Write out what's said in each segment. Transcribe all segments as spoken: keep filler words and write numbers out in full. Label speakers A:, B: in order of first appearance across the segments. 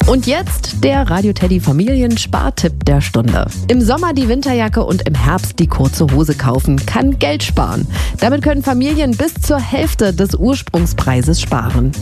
A: Und jetzt der Radio Teddy Familien-Spartipp der Stunde. Im Sommer die Winterjacke und im Herbst die kurze Hose kaufen kann Geld sparen. Damit können Familien bis zur Hälfte des Ursprungspreises sparen.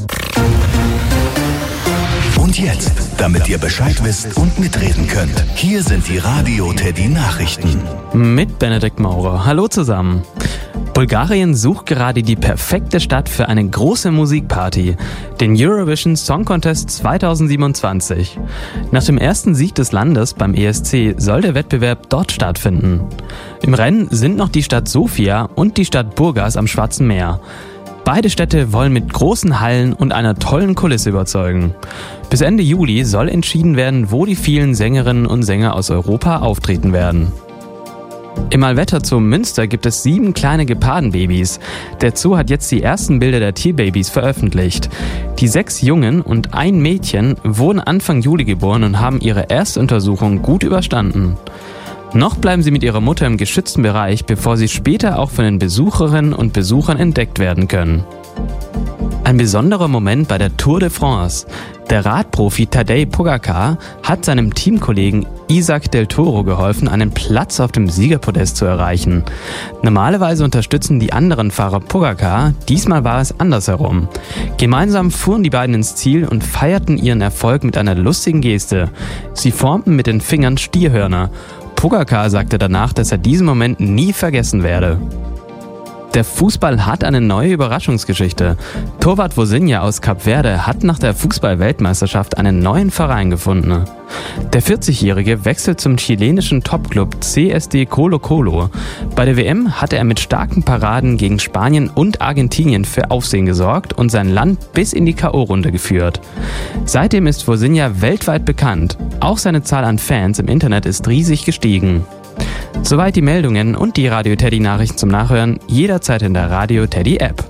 B: Und jetzt, damit ihr Bescheid wisst und mitreden könnt, hier sind die Radio Teddy Nachrichten.
C: Mit Benedikt Maurer. Hallo zusammen. Bulgarien sucht gerade die perfekte Stadt für eine große Musikparty, den Eurovision Song Contest zweitausendsiebenundzwanzig. Nach dem ersten Sieg des Landes beim E S C soll der Wettbewerb dort stattfinden. Im Rennen sind noch die Stadt Sofia und die Stadt Burgas am Schwarzen Meer. Beide Städte wollen mit großen Hallen und einer tollen Kulisse überzeugen. Bis Ende Juli soll entschieden werden, wo die vielen Sängerinnen und Sänger aus Europa auftreten werden. Im Allwetter Zoo Münster gibt es sieben kleine Gepardenbabys. Der Zoo hat jetzt die ersten Bilder der Tierbabys veröffentlicht. Die sechs Jungen und ein Mädchen wurden Anfang Juli geboren und haben ihre Erstuntersuchung gut überstanden. Noch bleiben sie mit ihrer Mutter im geschützten Bereich, bevor sie später auch von den Besucherinnen und Besuchern entdeckt werden können. Ein besonderer Moment bei der Tour de France. Der Radprofi Tadej Pogačar hat seinem Teamkollegen Isaac Del Toro geholfen, einen Platz auf dem Siegerpodest zu erreichen. Normalerweise unterstützen die anderen Fahrer Pogačar, diesmal war es andersherum. Gemeinsam fuhren die beiden ins Ziel und feierten ihren Erfolg mit einer lustigen Geste. Sie formten mit den Fingern Stierhörner. Pogačar sagte danach, dass er diesen Moment nie vergessen werde. Der Fußball hat eine neue Überraschungsgeschichte. Torwart Vozinha aus Kap Verde hat nach der Fußball-Weltmeisterschaft einen neuen Verein gefunden. Der vierzigjährige wechselt zum chilenischen Topclub C S D Colo-Colo. Bei der W M hatte er mit starken Paraden gegen Spanien und Argentinien für Aufsehen gesorgt und sein Land bis in die K O-Runde geführt. Seitdem ist Vozinha weltweit bekannt. Auch seine Zahl an Fans im Internet ist riesig gestiegen. Soweit die Meldungen und die Radio Teddy Nachrichten zum Nachhören, jederzeit in der Radio Teddy App.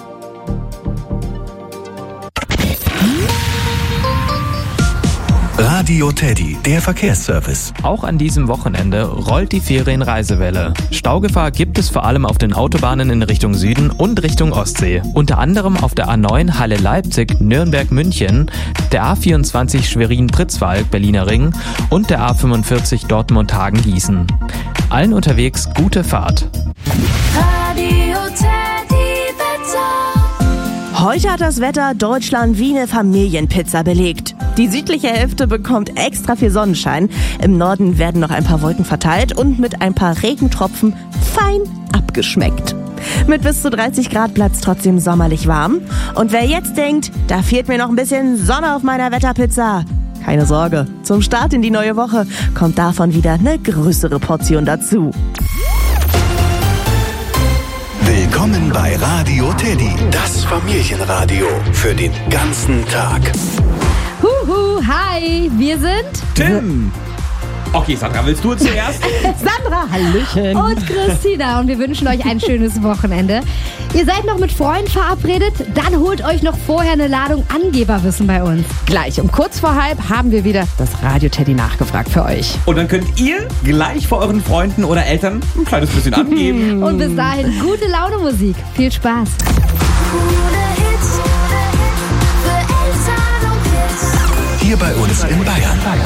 B: Radio Teddy, der Verkehrsservice.
C: Auch an diesem Wochenende rollt die Ferienreisewelle. Staugefahr gibt es vor allem auf den Autobahnen in Richtung Süden und Richtung Ostsee. Unter anderem auf der A neun Halle-Leipzig, Nürnberg-München, der A vierundzwanzig Schwerin-Pritzwalk, Berliner Ring und der A fünfundvierzig Dortmund-Hagen-Gießen. Allen unterwegs gute Fahrt.
D: Radio Teddy Wetter.
E: Heute hat das Wetter Deutschland wie eine Familienpizza belegt. Die südliche Hälfte bekommt extra viel Sonnenschein. Im Norden werden noch ein paar Wolken verteilt und mit ein paar Regentropfen fein abgeschmeckt. Mit bis zu dreißig Grad bleibt es trotzdem sommerlich warm. Und wer jetzt denkt, da fehlt mir noch ein bisschen Sonne auf meiner Wetterpizza, keine Sorge, zum Start in die neue Woche kommt davon wieder eine größere Portion dazu.
B: Willkommen bei Radio Teddy, das Familienradio für den ganzen Tag.
F: Huhu, hi, wir sind
G: Tim. Okay, Sandra, willst du zuerst?
F: Sandra,
A: Hallöchen.
F: und Christina und wir wünschen euch ein schönes Wochenende. Ihr seid noch mit Freunden verabredet, dann holt euch noch vorher eine Ladung Angeberwissen bei uns.
A: Gleich um kurz vor halb haben wir wieder das Radio Teddy nachgefragt für euch.
G: Und dann könnt ihr gleich vor euren Freunden oder Eltern ein kleines bisschen angeben.
F: Und bis dahin gute Laune Musik. Viel Spaß.
D: Coole Hits für Eltern und Kids.
B: Hier bei uns in Bayern.